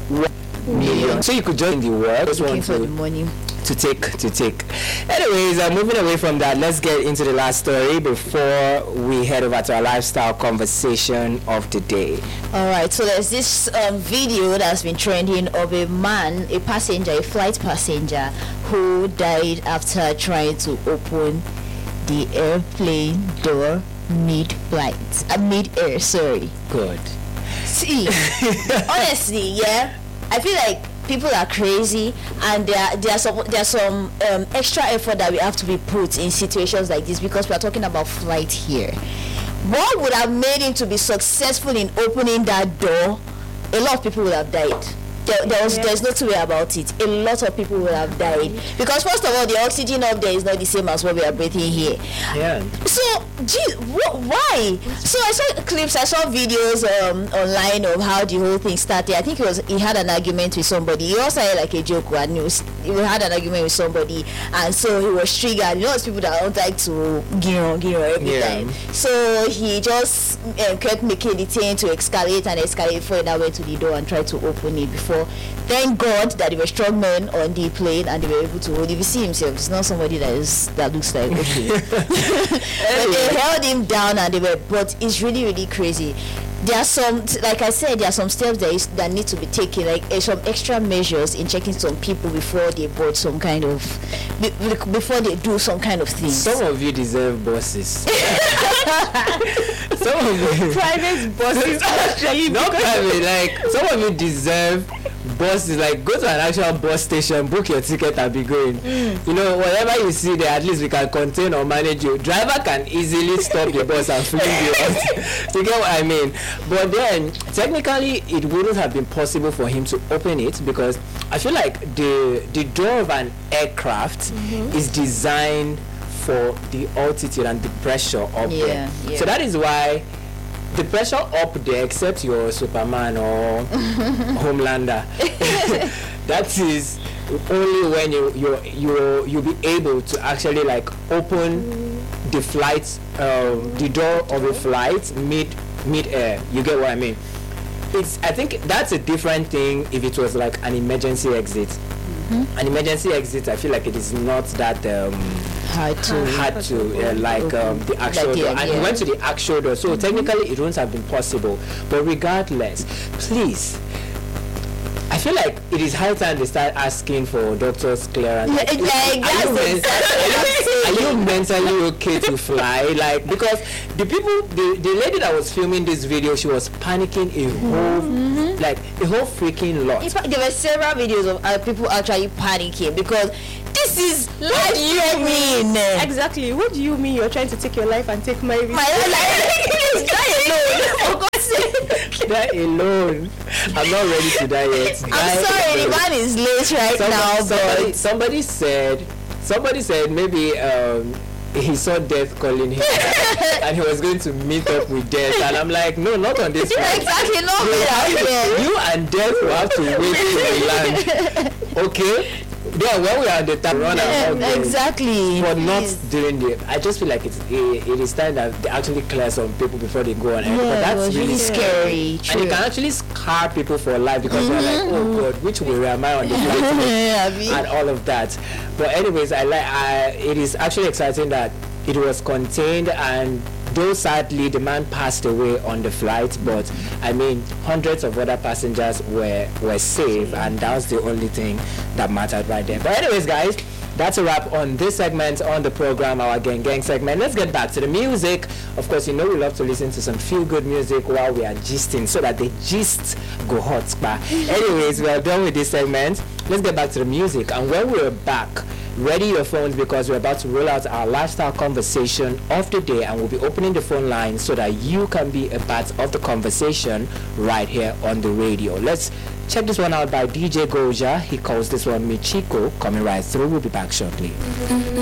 1 million. So you could join the work. Just Looking want for the money. to take. Anyways, moving away from that, let's get into the last story before we head over to our lifestyle conversation of the day. All right, so there's this video that's been trending of a man, a flight passenger, who died after trying to open the airplane door mid-air. Sorry. Good. See, honestly, yeah, I feel like people are crazy, and there's some extra effort that we have to be put in situations like this, because we are talking about flight here. What would have made him to be successful in opening that door? A lot of people would have died. There's no two way about it. A lot of people will have died, because first of all, the oxygen up there is not the same as what we are breathing here. Yeah. So, why? So I saw clips, I saw videos online of how the whole thing started. I think he had an argument with somebody. He also had like a joke, and he had an argument with somebody, and so he was triggered. You know, those people that don't like to giro every time. So he just kept making the thing to escalate before he now went to the door and tried to open it. Before, thank God that there were strong men on the plane and they were able to hold. If you see himself, it's not somebody that looks like okay. But they held him down, and but it's really, really crazy. There are some, like I said, there are some steps that need to be taken, like some extra measures in checking some people before they board some kind of, before they do some kind of thing. Some of you deserve bosses. Some of you private bosses actually, not private, like some of you deserve bosses. Like, go to an actual bus station, book your ticket and be going. You know, whatever you see there, at least we can contain or manage you. Driver can easily stop the bus and fling you out. You get what I mean? But then technically it wouldn't have been possible for him to open it, because I feel like the door of an aircraft is designed for the altitude and the pressure up there. Yeah. So that is why the pressure up there, except your Superman or Homelander, that is only when you'll be able to actually like open the flight, the door of a flight mid-air. You get what I mean? I think that's a different thing if it was like an emergency exit. An emergency exit, I feel like it is not that hard to the actual door. And he went to the actual door, so technically it wouldn't have been possible. But regardless, please, I feel like it is high time they start asking for doctor's clearance. Are you mentally okay to fly? Like, because the lady that was filming this video, she was panicking a whole freaking lot. In fact, there were several videos of people actually panicking, because this is life threatening. Exactly. What do you mean you're trying to take your life and take my life? Die alone. For God's sake. Die alone. I'm not ready to die yet. I'm sorry, the man is late now. Somebody said maybe he saw death calling him and he was going to meet up with death, and I'm like, no, not on this one. Exactly, not you and death will have to wait till we land. Okay? Yeah, when we are at the time, run around. Exactly. But not during I just feel like it is time that they actually clear some people before they go on air. But that's really scary. And it can actually scar people for life, because they're like, oh God, which way am I on the flight? And all of that. But anyways, it is actually exciting that it was contained, and though sadly the man passed away on the flight, but I mean hundreds of other passengers were safe, and that was the only thing that mattered right there. But anyways, guys, that's a wrap on this segment on the program, our gang segment. Let's get back to the music. Of course, you know we love to listen to some feel-good music while we are gisting, so that the gist go hot. Anyways, we are done with this segment. Let's get back to the music, and when we're back, ready your phones, because we're about to roll out our lifestyle conversation of the day, and we'll be opening the phone line so that you can be a part of the conversation right here on the radio. Let's check this one out by DJ Goja. He calls this one Michiko. Coming right through. We'll be back shortly.